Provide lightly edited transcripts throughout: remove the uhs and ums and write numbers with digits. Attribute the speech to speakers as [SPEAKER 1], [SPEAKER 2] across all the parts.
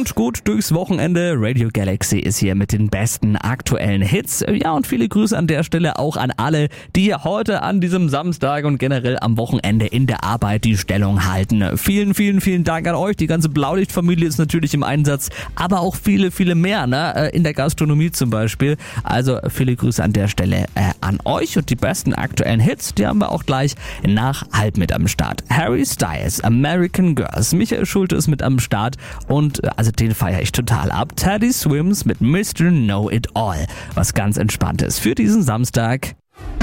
[SPEAKER 1] Kommt gut durchs Wochenende. Radio Galaxy ist hier mit den besten aktuellen Hits. Ja, und viele Grüße an der Stelle auch an alle, die heute an diesem Samstag und generell am Wochenende in der Arbeit die Stellung halten. Vielen, vielen, vielen Dank an euch. Die ganze Blaulichtfamilie ist natürlich im Einsatz, aber auch viele, viele mehr, ne? In der Gastronomie zum Beispiel. Also viele Grüße an der Stelle an euch und die besten aktuellen Hits, die haben wir auch gleich nach halb mit am Start. Harry Styles, American Girls, Michael Schulte ist mit am Start und also den feiere ich total ab. Teddy Swims mit Mr. Know It All, was ganz Entspanntes für diesen Samstag.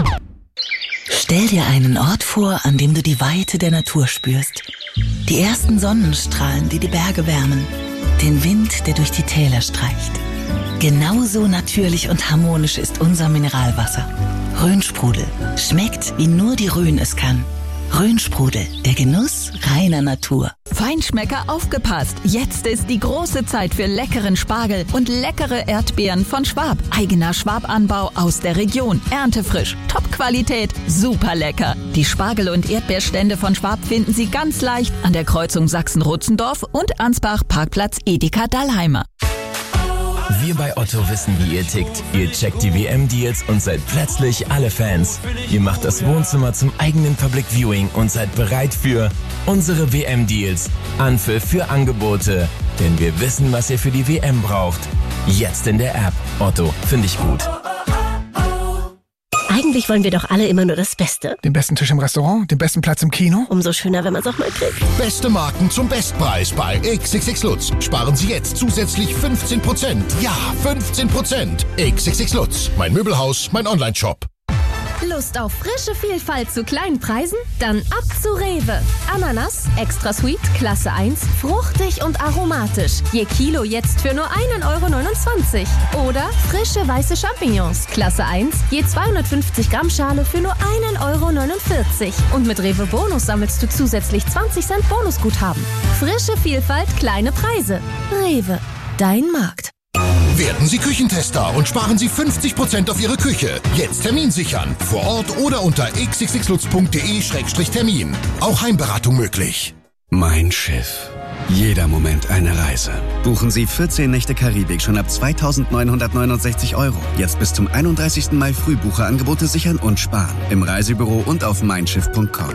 [SPEAKER 2] Stell dir einen Ort vor, an dem du die Weite der Natur spürst. Die ersten Sonnenstrahlen, die die Berge wärmen. Den Wind, der durch die Täler streicht. Genauso natürlich und harmonisch ist unser Mineralwasser. Rhönsprudel. Schmeckt, wie nur die Rhön es kann. Rhönsprudel, der Genuss reiner Natur.
[SPEAKER 3] Feinschmecker, aufgepasst! Jetzt ist die große Zeit für leckeren Spargel und leckere Erdbeeren von Schwab. Eigener Schwab-Anbau aus der Region. Erntefrisch, Top-Qualität, super lecker. Die Spargel- und Erdbeerstände von Schwab finden Sie ganz leicht an der Kreuzung Sachsen-Rutzendorf und Ansbach Parkplatz Edeka Dallheimer.
[SPEAKER 4] Wir bei Otto wissen, wie ihr tickt. Ihr checkt die WM-Deals und seid plötzlich alle Fans. Ihr macht das Wohnzimmer zum eigenen Public Viewing und seid bereit für unsere WM-Deals. Anpfiff für Angebote. Denn wir wissen, was ihr für die WM braucht. Jetzt in der App. Otto, finde ich gut.
[SPEAKER 5] Eigentlich wollen wir doch alle immer nur das Beste.
[SPEAKER 6] Den besten Tisch im Restaurant, den besten Platz im Kino.
[SPEAKER 5] Umso schöner, wenn man es auch mal kriegt.
[SPEAKER 7] Beste Marken zum Bestpreis bei XXX Lutz. Sparen Sie jetzt zusätzlich 15%. Ja, 15%. XXX Lutz. Mein Möbelhaus, mein Onlineshop.
[SPEAKER 8] Lust auf frische Vielfalt zu kleinen Preisen? Dann ab zu Rewe. Ananas, extra sweet, Klasse 1, fruchtig und aromatisch. Je Kilo jetzt für nur 1,29 €. Oder frische weiße Champignons, Klasse 1, je 250 Gramm Schale für nur 1,49 €. Und mit Rewe Bonus sammelst du zusätzlich 20 Cent Bonusguthaben. Frische Vielfalt, kleine Preise. Rewe, dein Markt.
[SPEAKER 7] Werden Sie Küchentester und sparen Sie 50% auf Ihre Küche. Jetzt Termin sichern. Vor Ort oder unter xxxlutz.de/termin. Auch Heimberatung möglich.
[SPEAKER 9] Mein Schiff. Jeder Moment eine Reise. Buchen Sie 14 Nächte Karibik schon ab 2.969 €. Jetzt bis zum 31. Mai Frühbucherangebote sichern und sparen. Im Reisebüro und auf meinschiff.com.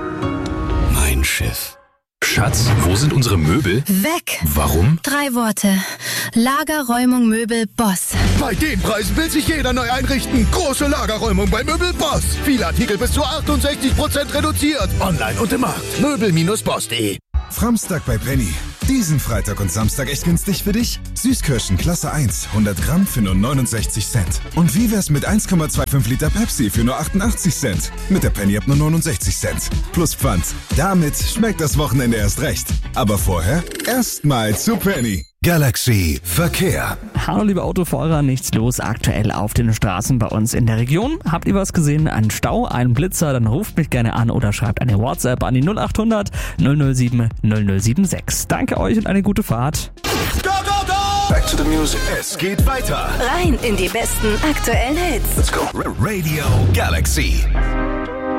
[SPEAKER 9] Mein Schiff.
[SPEAKER 10] Schatz, wo sind unsere Möbel?
[SPEAKER 11] Weg.
[SPEAKER 10] Warum?
[SPEAKER 11] 3 Worte. Lagerräumung Möbel Boss.
[SPEAKER 7] Bei den Preisen will sich jeder neu einrichten. Große Lagerräumung bei Möbel Boss. Viele Artikel bis zu 68% reduziert. Online und im Markt. Möbel-boss.de.
[SPEAKER 12] Framstag bei Penny. Diesen Freitag und Samstag echt günstig für dich? Süßkirschen Klasse 1, 100 Gramm für nur 69 Cent. Und wie wär's mit 1,25 Liter Pepsi für nur 88 Cent? Mit der Penny App nur 69 Cent. Plus Pfand. Damit schmeckt das Wochenende erst recht. Aber vorher erstmal zu Penny.
[SPEAKER 13] Galaxy Verkehr.
[SPEAKER 1] Hallo liebe Autofahrer, nichts los aktuell auf den Straßen bei uns in der Region. Habt ihr was gesehen? Einen Stau, einen Blitzer? Dann ruft mich gerne an oder schreibt eine WhatsApp an die 0800 007 0076. Danke euch und eine gute Fahrt.
[SPEAKER 13] Go, go, go! Back to the music. Es geht weiter.
[SPEAKER 3] Rein in die besten aktuellen Hits.
[SPEAKER 13] Let's go. Radio Galaxy.